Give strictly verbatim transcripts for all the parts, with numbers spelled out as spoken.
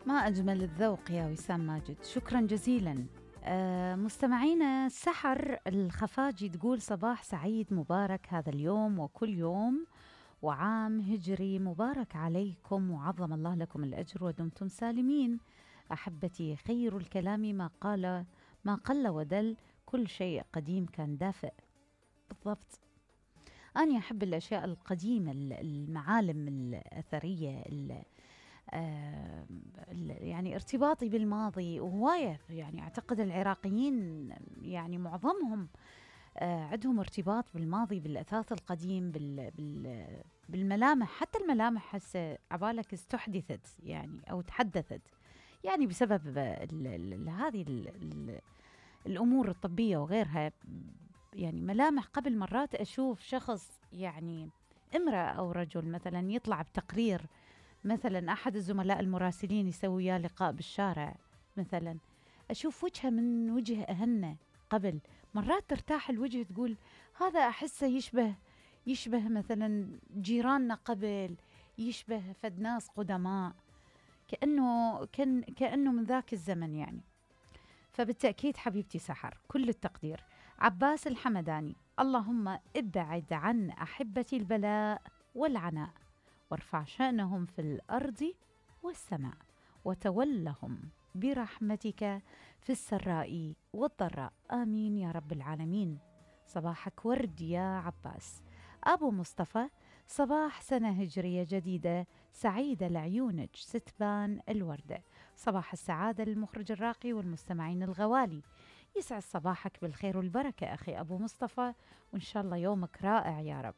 ما أجمل الذوق يا وسام ماجد، شكرا جزيلا. آه مستمعينا، سحر الخفاجي تقول صباح سعيد مبارك هذا اليوم وكل يوم، وعام هجري مبارك عليكم، وعظم الله لكم الأجر ودمتم سالمين. أحبتي، خير الكلام ما قال ما قل ودل، كل شيء قديم كان دافئ. بالضبط، أنا أحب الأشياء القديمة، المعالم الأثرية، آه، يعني ارتباطي بالماضي وهواية. يعني أعتقد العراقيين يعني معظمهم آه، عندهم ارتباط بالماضي، بالأثاث القديم، بال بال بالملامح. حتى الملامح هسه عبالك استحدثت يعني أو تحدثت، يعني بسبب ال ال هذه ال ال الأمور الطبية وغيرها. يعني ملامح قبل مرات أشوف شخص، يعني امرأة أو رجل مثلا، يطلع بتقرير، مثلا أحد الزملاء المراسلين يسوي وياه لقاء بالشارع مثلا، أشوف وجهه من وجه أهلنا قبل. مرات ترتاح الوجه، تقول هذا أحسه يشبه يشبه مثلا جيراننا قبل، يشبه فد ناس قدماء، كأنه كان كأنه من ذاك الزمن يعني. فبالتأكيد حبيبتي سحر، كل التقدير. عباس الحمداني، اللهم ابعد عن أحبتي البلاء والعناء، وارفع شأنهم في الأرض والسماء، وتولهم برحمتك في السراء والضراء، آمين يا رب العالمين. صباحك ورد يا عباس. أبو مصطفى، صباح سنة هجرية جديدة سعيدة لعيونك، ستبان الوردة. صباح السعادة للمخرج الراقي والمستمعين الغوالي، يسعد صباحك بالخير والبركة أخي أبو مصطفى، وإن شاء الله يومك رائع يا رب.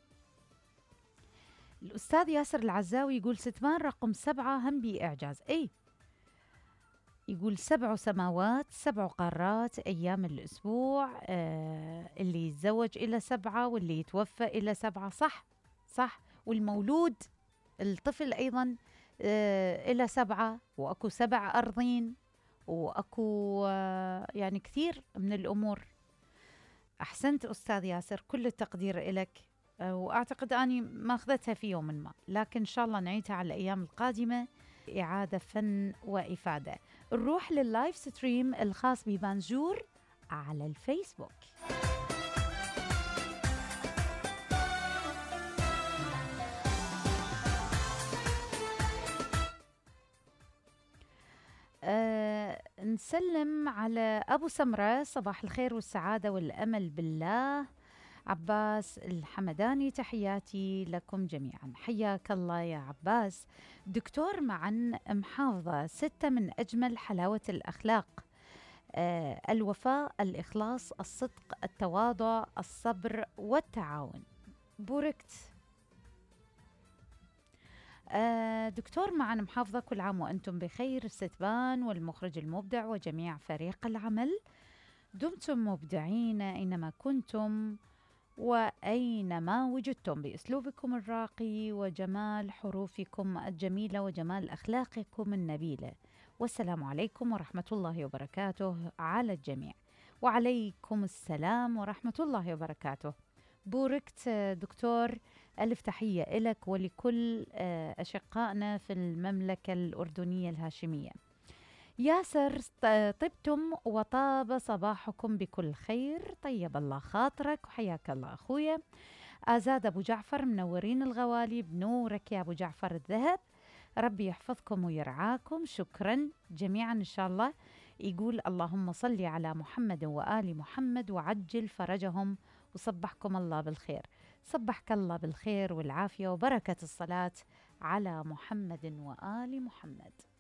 الأستاذ ياسر العزاوي يقول ستمان رقم سبعة هم بإعجاز. أي، يقول سبع سماوات، سبع قارات، أيام الأسبوع، آه اللي يتزوج إلى سبعة واللي يتوفى إلى سبعة. صح صح، والمولود الطفل أيضا آه إلى سبعة، وأكو سبع أرضين، وأكو آه يعني كثير من الأمور. أحسنت أستاذ ياسر، كل التقدير إلك. أه، وأعتقد أني ما أخذتها في يوم ما، لكن إن شاء الله نعيدها على الأيام القادمة، إعادة فن وإفادة. نروح لللايف ستريم الخاص ببانجور على الفيسبوك. أه نسلم على أبو سمرة، صباح الخير والسعادة والأمل بالله. عباس الحمداني، تحياتي لكم جميعا، حياك الله يا عباس. دكتور معا محافظة، ستة من أجمل حلاوة الأخلاق: آه الوفاء، الإخلاص، الصدق، التواضع، الصبر والتعاون. بوركت. آه دكتور معا محافظة، كل عام وأنتم بخير، ستبان والمخرج المبدع وجميع فريق العمل، دمتم مبدعين أينما كنتم وأينما وجدتم، بأسلوبكم الراقي وجمال حروفكم الجميلة وجمال أخلاقكم النبيلة. والسلام عليكم ورحمة الله وبركاته على الجميع. وعليكم السلام ورحمة الله وبركاته. بوركت دكتور، ألف تحية لك ولكل أشقائنا في المملكة الأردنية الهاشمية. ياسر، طبتم وطاب صباحكم بكل خير، طيب الله خاطرك وحياك الله أخويا. آزاد أبو جعفر، منورين الغوالي بنورك يا أبو جعفر الذهب، ربي يحفظكم ويرعاكم، شكرا جميعا إن شاء الله. يقول اللهم صل على محمد وآل محمد وعجل فرجهم، وصبحكم الله بالخير. صبحك الله بالخير والعافية وبركة الصلاة على محمد وآل محمد.